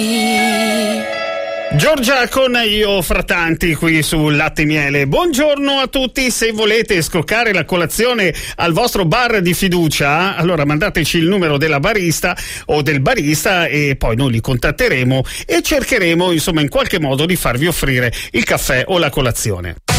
Giorgia con Io fra tanti qui su Latte e Miele. Buongiorno a tutti. Se volete scoccare la colazione al vostro bar di fiducia, allora mandateci il numero della barista o del barista e poi noi li contatteremo e cercheremo insomma in qualche modo di farvi offrire il caffè o la colazione.